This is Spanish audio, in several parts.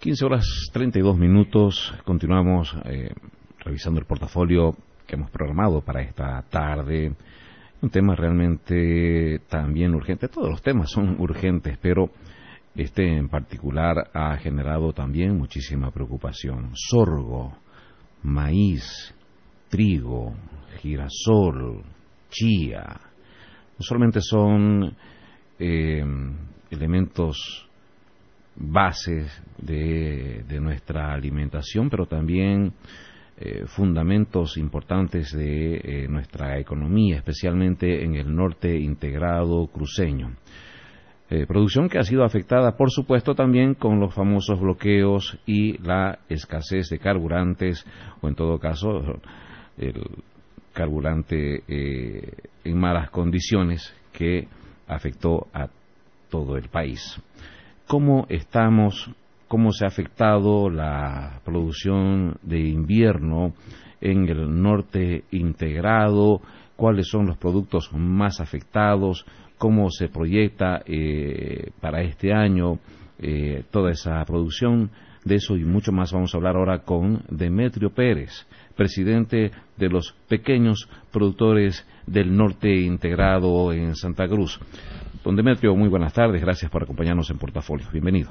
15:32. Continuamos revisando el portafolio que hemos programado para esta tarde. Un tema realmente también urgente. Todos los temas son urgentes, pero este en particular ha generado también muchísima preocupación. Sorgo, maíz, trigo, girasol, chía. No solamente son elementos bases de nuestra alimentación, pero también fundamentos importantes de nuestra economía, especialmente en el norte integrado cruceño. Producción que ha sido afectada, por supuesto, también con los famosos bloqueos y la escasez de carburantes, o en todo caso, el carburante en malas condiciones que afectó a todo el país. ¿Cómo estamos? ¿Cómo se ha afectado la producción de invierno en el norte integrado? ¿Cuáles son los productos más afectados? ¿Cómo se proyecta para este año toda esa producción? De eso y mucho más vamos a hablar ahora con Demetrio Pérez, presidente de los pequeños productores del norte integrado en Santa Cruz. Don Demetrio, muy buenas tardes, gracias por acompañarnos en Portafolio. Bienvenido.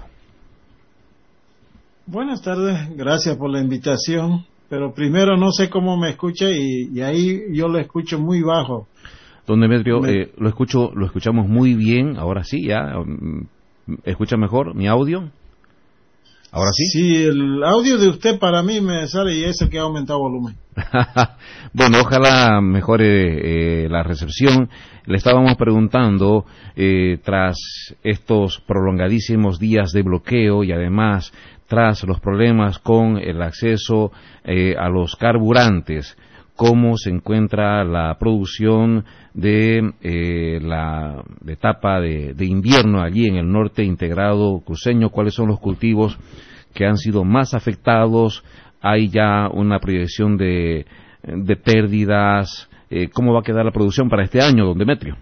Buenas tardes, gracias por la invitación, pero primero no sé cómo me escucha y ahí yo lo escucho muy bajo. Don Demetrio, lo escuchamos muy bien, ahora sí, ya. ¿Escucha mejor mi audio? ¿Ahora sí? Sí, el audio de usted para mí me sale y eso que ha aumentado volumen. Bueno, ojalá mejore la recepción. Le estábamos preguntando, tras estos prolongadísimos días de bloqueo y además tras los problemas con el acceso a los carburantes, cómo se encuentra la producción de la etapa de invierno allí en el norte integrado cruceño, cuáles son los cultivos que han sido más afectados, hay ya una proyección de pérdidas, ¿cómo va a quedar la producción para este año, don Demetrio?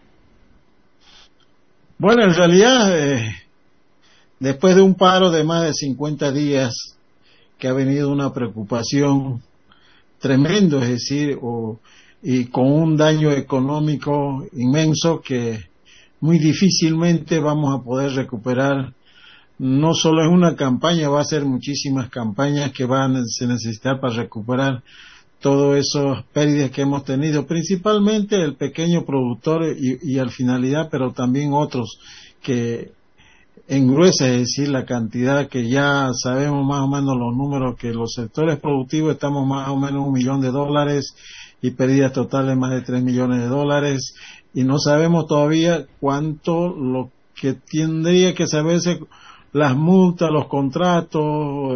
Bueno, en realidad, después de un paro de más de 50 días, que ha venido una preocupación tremendo, es decir, y con un daño económico inmenso que muy difícilmente vamos a poder recuperar. No solo es una campaña, va a ser muchísimas campañas que van a necesitar para recuperar todas esas pérdidas que hemos tenido, principalmente el pequeño productor y al finalidad, pero también otros que engruesa, es decir, la cantidad que ya sabemos más o menos los números, que los sectores productivos estamos más o menos $1 millón y pérdidas totales más de $3 millones, y no sabemos todavía cuánto lo que tendría que saberse, las multas, los contratos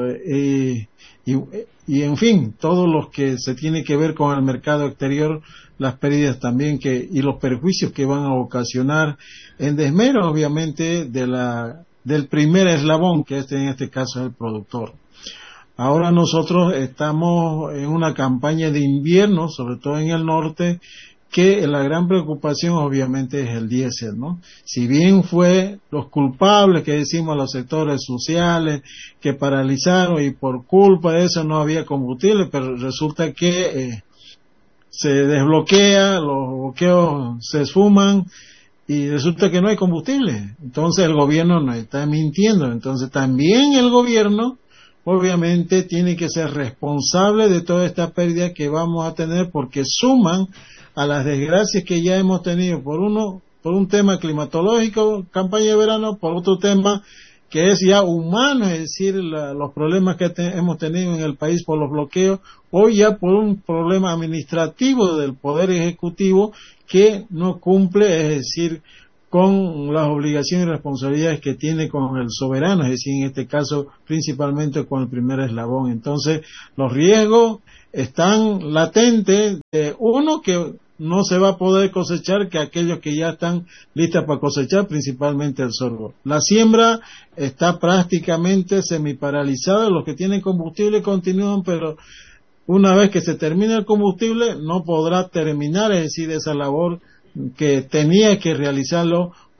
y en fin, todo lo que se tiene que ver con el mercado exterior, las pérdidas también y los perjuicios que van a ocasionar en desmero obviamente del primer eslabón, que en este caso es el productor. Ahora nosotros estamos en una campaña de invierno, sobre todo en el norte, que la gran preocupación obviamente es el diésel, ¿no? Si bien fue los culpables que decimos los sectores sociales que paralizaron y por culpa de eso no había combustible, pero resulta que se desbloquea, los bloqueos se esfuman y resulta que no hay combustible. Entonces el gobierno nos está mintiendo. Entonces también el gobierno obviamente tiene que ser responsable de toda esta pérdida que vamos a tener, porque suman a las desgracias que ya hemos tenido, por un tema climatológico, campaña de verano, por otro tema que es ya humano, es decir, los problemas que hemos tenido en el país por los bloqueos, o ya por un problema administrativo del Poder Ejecutivo que no cumple, es decir, con las obligaciones y responsabilidades que tiene con el soberano, es decir, en este caso principalmente con el primer eslabón. Entonces, los riesgos están latentes de uno, que no se va a poder cosechar, que aquellos que ya están listos para cosechar, principalmente el sorgo. La siembra está prácticamente semiparalizada, los que tienen combustible continúan, pero una vez que se termine el combustible no podrá terminar, es decir, esa labor que tenía que realizarlo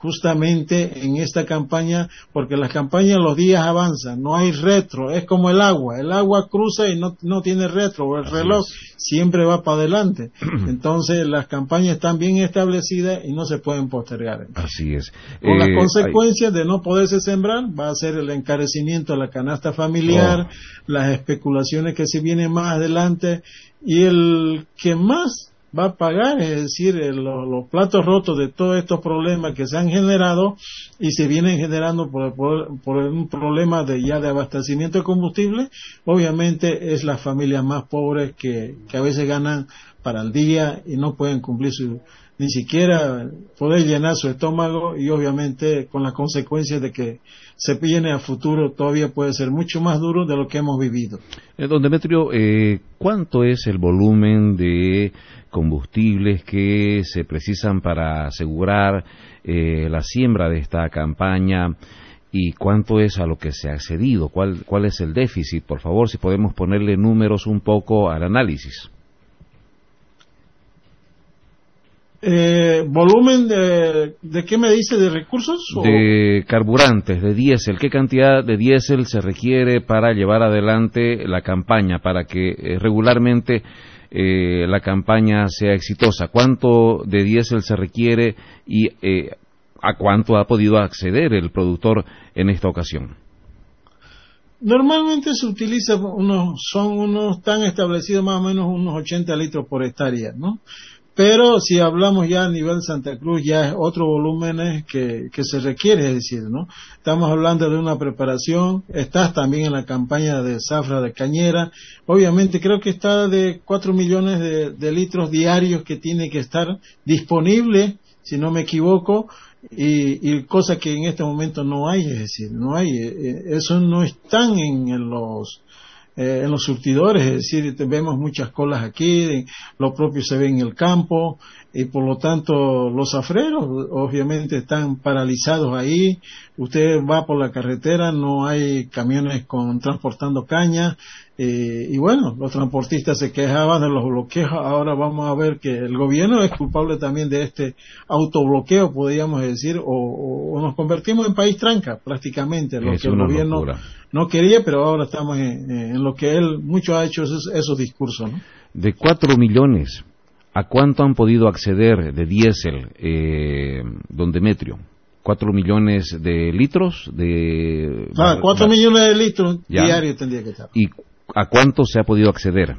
justamente en esta campaña, porque las campañas los días avanzan, no hay retro, es como el agua cruza y no tiene retro, el reloj siempre va para adelante. Entonces las campañas están bien establecidas y no se pueden postergar. Así es. Con las consecuencias de no poderse sembrar, va a ser el encarecimiento de la canasta familiar, las especulaciones que se vienen más adelante, y el que más va a pagar, es decir, los platos rotos de todos estos problemas que se han generado y se vienen generando por un problema de abastecimiento de combustible, obviamente es las familias más pobres que a veces ganan para el día y no pueden cumplir ni siquiera poder llenar su estómago, y obviamente con las consecuencias de que se viene a futuro todavía puede ser mucho más duro de lo que hemos vivido. Don Demetrio, ¿cuánto es el volumen de combustibles que se precisan para asegurar la siembra de esta campaña, y cuánto es a lo que se ha accedido? ¿Cuál es el déficit? Por favor, si podemos ponerle números un poco al análisis. ¿Volumen de qué me dice? ¿De recursos? De carburantes, de diésel. ¿Qué cantidad de diésel se requiere para llevar adelante la campaña, para que regularmente la campaña sea exitosa? ¿Cuánto de diésel se requiere y a cuánto ha podido acceder el productor en esta ocasión? Normalmente se utiliza están establecidos más o menos unos 80 litros por hectárea, ¿no? Pero si hablamos ya a nivel Santa Cruz, ya es otro volumen que se requiere, es decir, ¿no? Estamos hablando de una preparación, estás también en la campaña de zafra de cañera, obviamente creo que está de 4 millones de litros diarios que tiene que estar disponible, si no me equivoco, y cosa que en este momento no hay, es decir, no hay, eso no están en los surtidores, es decir, vemos muchas colas aquí, lo propio se ve en el campo, y por lo tanto los zafreros obviamente están paralizados ahí. Usted va por la carretera, no hay camiones transportando caña, y bueno, los transportistas se quejaban de los bloqueos. Ahora vamos a ver que el gobierno es culpable también de este autobloqueo, podríamos decir, o nos convertimos en país tranca prácticamente, lo que el gobierno no quería, pero ahora estamos en lo que él mucho ha hecho esos discursos, ¿no? De 4 millones, ¿a cuánto han podido acceder de diésel, don Demetrio? 4 millones de litros de... 4 millones de litros diarios tendría que estar. ¿Y a cuánto se ha podido acceder?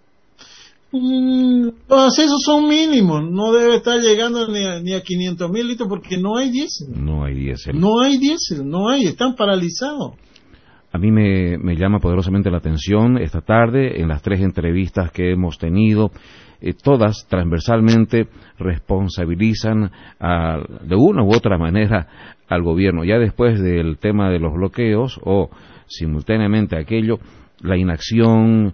Los accesos son mínimos, no debe estar llegando ni a 500,000 litros porque no hay diésel. No hay diésel. No hay, están paralizados. A mí me llama poderosamente la atención esta tarde, en las 3 entrevistas que hemos tenido, todas transversalmente responsabilizan de una u otra manera al gobierno. Ya después del tema de los bloqueos o simultáneamente aquello, la inacción,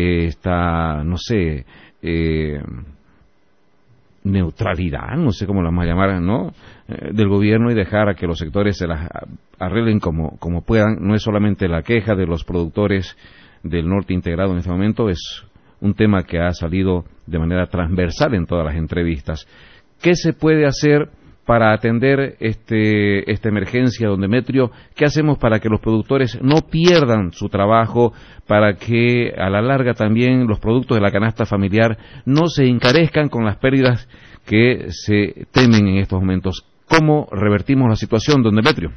neutralidad, no sé cómo la vamos a llamar, ¿no? Del gobierno, y dejar a que los sectores se las arreglen como puedan. No es solamente la queja de los productores del norte integrado en este momento, es un tema que ha salido de manera transversal en todas las entrevistas. ¿Qué se puede hacer para atender esta emergencia, don Demetrio? ¿Qué hacemos para que los productores no pierdan su trabajo, para que a la larga también los productos de la canasta familiar no se encarezcan con las pérdidas que se temen en estos momentos? ¿Cómo revertimos la situación, don Demetrio?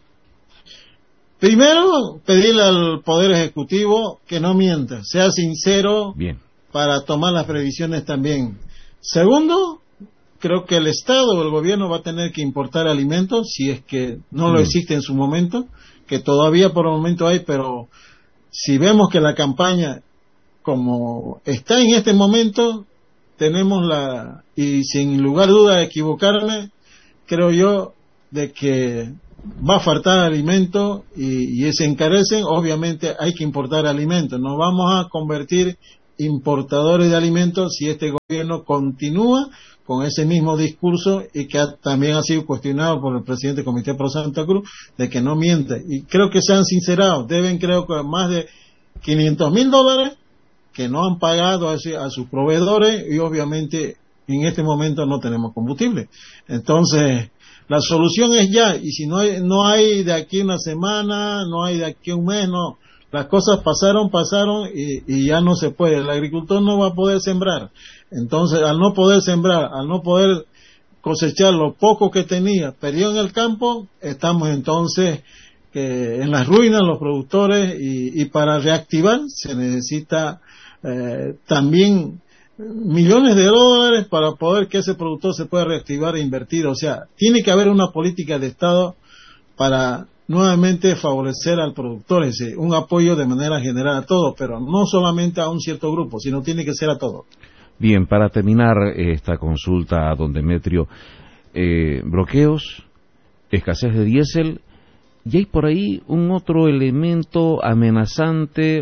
Primero, pedirle al Poder Ejecutivo que no mienta, sea sincero. Bien. Para tomar las previsiones también. Segundo, creo que el Estado o el gobierno va a tener que importar alimentos, si es que no lo existe en su momento, que todavía por el momento hay, pero si vemos que la campaña, como está en este momento, tenemos y sin lugar a duda de equivocarme, creo yo, de que va a faltar alimentos y se encarecen. Obviamente hay que importar alimentos, nos vamos a convertir importadores de alimentos si este gobierno continúa con ese mismo discurso, y que también ha sido cuestionado por el presidente del Comité Pro Santa Cruz, de que no miente. Y creo que se han sincerado, creo que más de $500,000 que no han pagado a sus proveedores, y obviamente en este momento no tenemos combustible. Entonces, la solución es ya, y si no hay de aquí una semana, no hay de aquí un mes, no. Las cosas pasaron y ya no se puede. El agricultor no va a poder sembrar. Entonces, al no poder sembrar, al no poder cosechar lo poco que tenía, perdió en el campo, estamos entonces en las ruinas los productores, y para reactivar se necesita también millones de dólares para poder que ese productor se pueda reactivar e invertir. O sea, tiene que haber una política de Estado para nuevamente favorecer al productor, es decir, un apoyo de manera general a todos, pero no solamente a un cierto grupo, sino tiene que ser a todos. Bien, para terminar esta consulta, don Demetrio, bloqueos, escasez de diésel, y hay por ahí un otro elemento amenazante,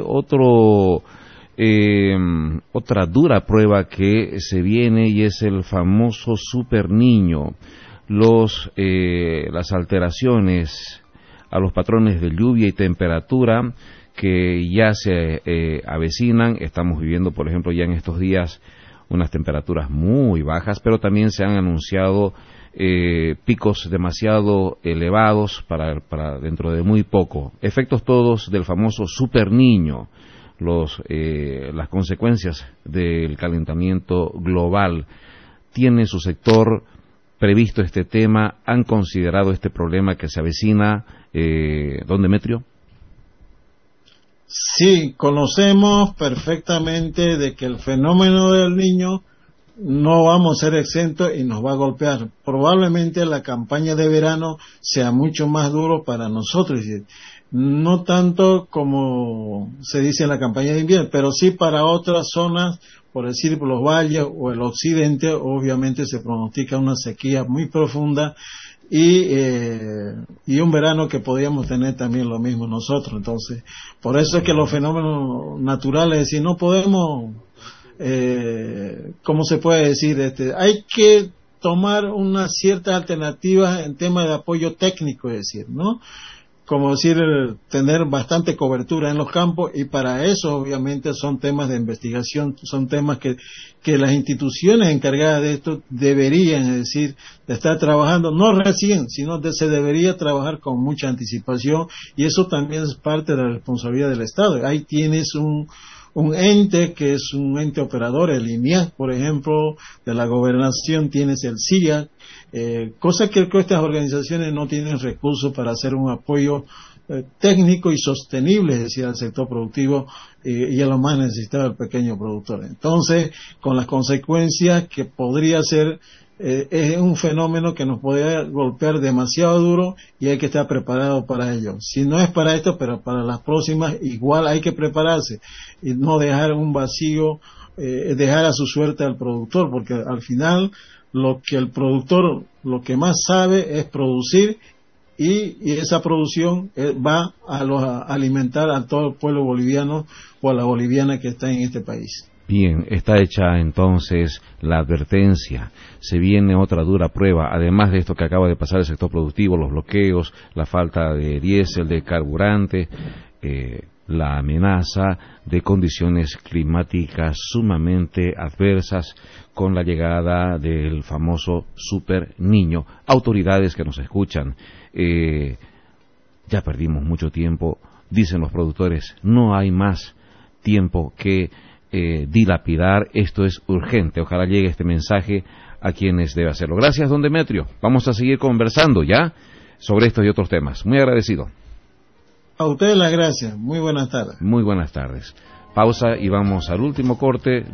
otra dura prueba que se viene, y es el famoso Super Niño. Las alteraciones a los patrones de lluvia y temperatura que ya se avecinan. Estamos viviendo, por ejemplo, ya en estos días unas temperaturas muy bajas, pero también se han anunciado picos demasiado elevados para dentro de muy poco. Efectos todos del famoso Super Niño, las consecuencias del calentamiento global. ¿Tiene su sector previsto este tema? ¿Han considerado este problema que se avecina, don Demetrio? Sí, conocemos perfectamente de que el fenómeno del Niño no vamos a ser exentos y nos va a golpear. Probablemente la campaña de verano sea mucho más duro para nosotros, no tanto como se dice en la campaña de invierno, pero sí para otras zonas, por decir los valles o el occidente. Obviamente se pronostica una sequía muy profunda y un verano que podríamos tener también lo mismo nosotros. Entonces, por eso es que los fenómenos naturales, es decir, no podemos, ¿cómo se puede decir? Hay que tomar unas ciertas alternativas en tema de apoyo técnico, es decir, ¿no? Como decir, tener bastante cobertura en los campos, y para eso obviamente son temas de investigación, son temas que las instituciones encargadas de esto deberían, es decir, de estar trabajando, no recién, sino se debería trabajar con mucha anticipación, y eso también es parte de la responsabilidad del Estado. Ahí tienes un ente que es un ente operador, el INIAC, por ejemplo, de la gobernación tienes el CIRIAC, cosa que estas organizaciones no tienen recursos para hacer un apoyo técnico y sostenible, es decir, al sector productivo, y a lo más necesitado el pequeño productor. Entonces, con las consecuencias que podría ser, es un fenómeno que nos podría golpear demasiado duro, y hay que estar preparado para ello. Si no es para esto, pero para las próximas, igual hay que prepararse y no dejar un vacío, dejar a su suerte al productor, porque al final lo que el productor lo que más sabe es producir, y esa producción va a alimentar a todo el pueblo boliviano o a la boliviana que está en este país. Bien, está hecha entonces la advertencia. Se viene otra dura prueba, además de esto que acaba de pasar el sector productivo, los bloqueos, la falta de diésel, de carburante, la amenaza de condiciones climáticas sumamente adversas con la llegada del famoso Super Niño. Autoridades que nos escuchan, ya perdimos mucho tiempo, dicen los productores, no hay más tiempo que dilapidar, esto es urgente. Ojalá llegue este mensaje a quienes debe hacerlo. Gracias, don Demetrio. Vamos a seguir conversando ya sobre estos y otros temas. Muy agradecido. A ustedes las gracias. Muy buenas tardes. Muy buenas tardes. Pausa y vamos al último corte.